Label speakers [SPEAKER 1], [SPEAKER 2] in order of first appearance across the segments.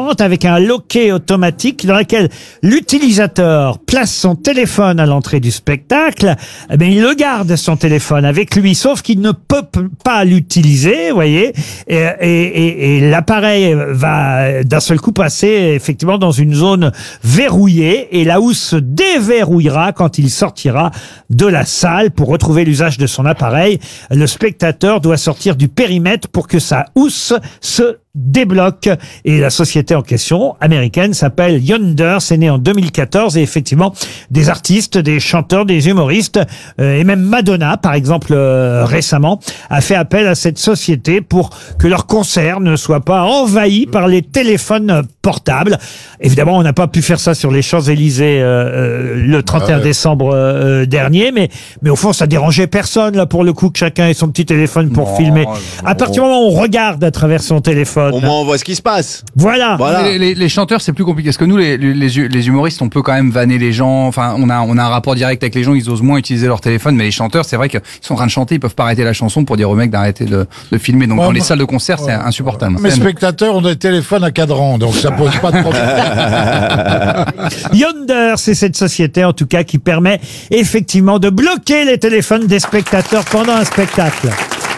[SPEAKER 1] intelligente avec un loquet automatique dans laquelle l'utilisateur place son téléphone à l'entrée du spectacle. Eh bien, il le garde son téléphone avec lui, sauf qu'il ne peut pas l'utiliser, vous voyez. Et l'appareil va d'un seul coup passer effectivement dans une zone verrouillée et la housse se déverrouillera quand il sortira de la salle pour retrouver l'usage de son appareil. Le spectateur doit sortir du périmètre pour que sa housse se débloque. Et la société en question, américaine, s'appelle Yonder. C'est né en 2014 et effectivement, des artistes, des chanteurs, des humoristes et même Madonna, par exemple, récemment, a fait appel à cette société pour que leur concert ne soit pas envahi par les téléphones portables. Évidemment, on n'a pas pu faire ça sur les Champs-Élysées le 31 décembre dernier, mais au fond, ça dérangeait personne, là, pour le coup, que chacun ait son petit téléphone pour filmer. À partir du moment où on regarde à travers son téléphone,
[SPEAKER 2] au moins on voit ce qui se passe.
[SPEAKER 1] Voilà.
[SPEAKER 3] Les chanteurs, c'est plus compliqué. Parce que nous, les humoristes, on peut quand même vanner les gens. Enfin, on a un rapport direct avec les gens. Ils osent moins utiliser leur téléphone. Mais les chanteurs, c'est vrai qu'ils sont en train de chanter. Ils peuvent pas arrêter la chanson pour dire aux mecs d'arrêter de filmer. Donc, dans les salles de concert, c'est insupportable.
[SPEAKER 4] Mes spectateurs ont des téléphones à cadran. Donc, ça pose pas de problème.
[SPEAKER 1] Yonder, c'est cette société, en tout cas, qui permet effectivement de bloquer les téléphones des spectateurs pendant un spectacle.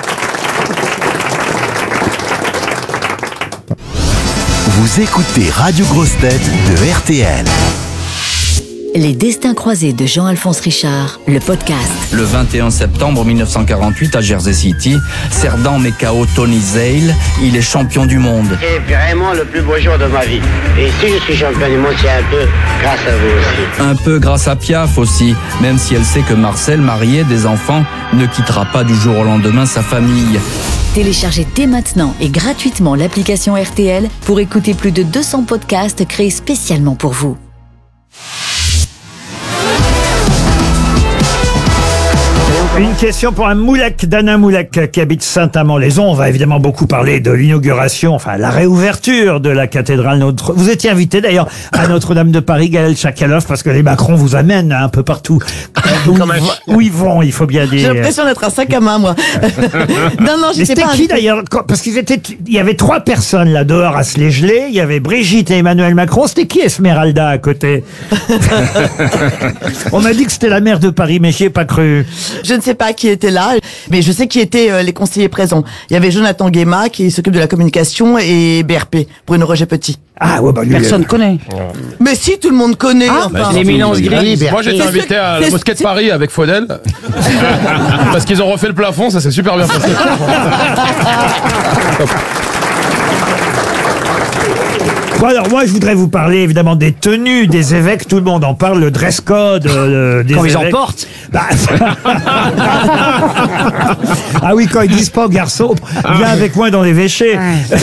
[SPEAKER 5] Vous écoutez Radio Grosse Tête de RTL.
[SPEAKER 6] Les destins croisés de Jean-Alphonse Richard, le podcast.
[SPEAKER 7] Le 21 septembre 1948 à Jersey City, Cerdan met KO Tony Zale, il est champion du monde.
[SPEAKER 8] C'est vraiment le plus beau jour de ma vie. Et si je suis champion du monde, c'est un peu grâce à vous aussi.
[SPEAKER 7] Un peu grâce à Piaf aussi, même si elle sait que Marcel, marié, des enfants, ne quittera pas du jour au lendemain sa famille.
[SPEAKER 6] Téléchargez dès maintenant et gratuitement l'application RTL pour écouter plus de 200 podcasts créés spécialement pour vous.
[SPEAKER 1] Une question pour un Moulek, Dana Moulek, qui habite Saint-Amand-les-Eaux. On va évidemment beaucoup parler de l'inauguration, enfin la réouverture de la cathédrale Notre. Vous étiez invité d'ailleurs à Notre-Dame de Paris, Gaël Chakalov, parce que les Macron vous amènent un peu partout. Où ils vont, il faut bien dire.
[SPEAKER 9] J'ai l'impression d'être un sac à main, moi. Non, j'étais pas.
[SPEAKER 1] C'était qui d'ailleurs? Parce il y avait 3 personnes là dehors à se les geler. Il y avait Brigitte et Emmanuel Macron. C'était qui Esmeralda à côté? On m'a dit que c'était la maire de Paris, mais j'y ai pas cru.
[SPEAKER 9] Je ne sais pas qui était là, mais je sais qui étaient les conseillers présents. Il y avait Jonathan Guéma qui s'occupe de la communication et BRP, Bruno Roger Petit.
[SPEAKER 1] Ah ouais, bah lui,
[SPEAKER 9] personne connaît. Mais si, tout le monde connaît.
[SPEAKER 10] L'éminence grise. Moi j'étais invité à la mosquée de Paris avec Faudel. Parce qu'ils ont refait le plafond, ça s'est super bien passé.
[SPEAKER 1] Bon alors moi je voudrais vous parler évidemment des tenues des évêques, tout le monde en parle, le dress code des
[SPEAKER 3] quand
[SPEAKER 1] évêques.
[SPEAKER 3] ils en portent.
[SPEAKER 1] Ah oui, quand ils disent pas aux garçons, viens avec moi dans l'évêché.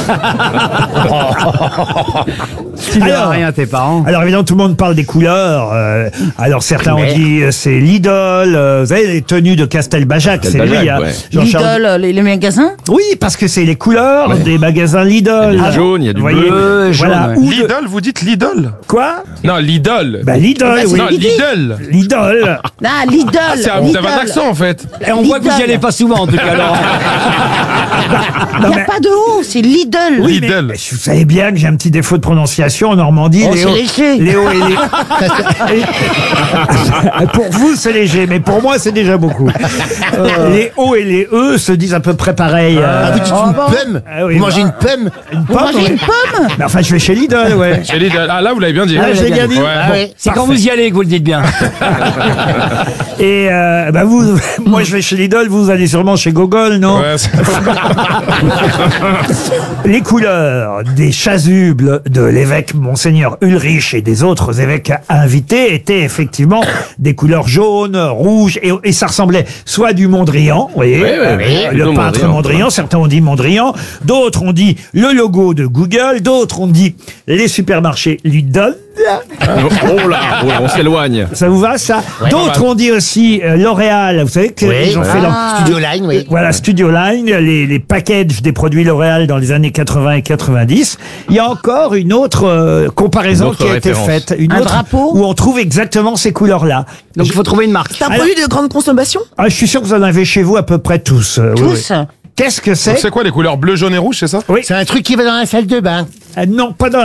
[SPEAKER 3] Tu ne dois rien à tes parents.
[SPEAKER 1] Alors évidemment tout le monde parle des couleurs. Alors certains ont dit c'est Lidl, vous savez les tenues de Castelbajac, c'est lui. Hein.
[SPEAKER 9] Lidl, les magasins.
[SPEAKER 1] Oui, parce que c'est les couleurs des magasins Lidl.
[SPEAKER 10] Il y a du jaune, il y a du bleu.
[SPEAKER 1] Voilà.
[SPEAKER 10] Lidl, vous dites Lidl?
[SPEAKER 1] Quoi?
[SPEAKER 10] Non, Lidl.
[SPEAKER 1] Bah Lidl, oui.
[SPEAKER 10] Non, Lidl.
[SPEAKER 1] Lidl.
[SPEAKER 9] Ah, Lidl.
[SPEAKER 10] Vous avez un accent en fait.
[SPEAKER 3] Et on voit que vous n'y allez pas souvent en tout cas. Alors.
[SPEAKER 9] Il n'y a pas de O, c'est Lidl.
[SPEAKER 1] Oui,
[SPEAKER 10] Lidl.
[SPEAKER 1] mais vous savez bien que j'ai un petit défaut de prononciation en Normandie.
[SPEAKER 9] Oh, c'est léger.
[SPEAKER 1] Les O et les... Pour vous, c'est léger, mais pour moi, c'est déjà beaucoup. Les O et les E se disent à peu près pareil.
[SPEAKER 4] Vous dites une pomme?
[SPEAKER 1] Oui,
[SPEAKER 4] Vous mangez une pomme?
[SPEAKER 1] Une
[SPEAKER 9] Vous
[SPEAKER 1] pomme,
[SPEAKER 9] mangez une pomme?
[SPEAKER 1] Mais enfin, je vais chez Lidl, ouais.
[SPEAKER 10] Chez Lidl. Ah là, vous l'avez bien dit.
[SPEAKER 1] Ah, j'ai bien dit.
[SPEAKER 10] Ouais.
[SPEAKER 4] Ah oui.
[SPEAKER 3] C'est quand vous y allez que vous le dites bien.
[SPEAKER 1] Et bah vous, moi je vais chez Lidl, vous allez sûrement chez Gogol, non?
[SPEAKER 10] Ouais,
[SPEAKER 1] Les couleurs des chasubles de l'évêque Monseigneur Ulrich et des autres évêques invités étaient effectivement des couleurs jaunes, rouges, et ça ressemblait soit du Mondrian, vous voyez, le peintre Mondrian, certains ont dit Mondrian, d'autres ont dit le logo de Google, d'autres ont dit les supermarchés Lidl.
[SPEAKER 10] Oh là, on s'éloigne.
[SPEAKER 1] Ça vous va, ça? D'autres ont dit aussi L'Oréal. Vous savez qu'ils ont fait leur
[SPEAKER 4] Studio Line, oui.
[SPEAKER 1] Voilà, Studio Line, les packages des produits L'Oréal dans les années 80 et 90. Il y a encore une autre comparaison qui a été faite. Une autre
[SPEAKER 9] drapeau
[SPEAKER 1] où on trouve exactement ces couleurs-là.
[SPEAKER 3] Donc il faut trouver une marque.
[SPEAKER 9] C'est un produit de grande consommation?
[SPEAKER 1] Ah, je suis sûr que vous en avez chez vous à peu près tous.
[SPEAKER 9] Tous?
[SPEAKER 1] Qu'est-ce que c'est?
[SPEAKER 10] C'est quoi les couleurs bleu, jaune et rouge, c'est ça?
[SPEAKER 1] Oui.
[SPEAKER 4] C'est un truc qui va dans la salle de bain.
[SPEAKER 1] Non, pas dans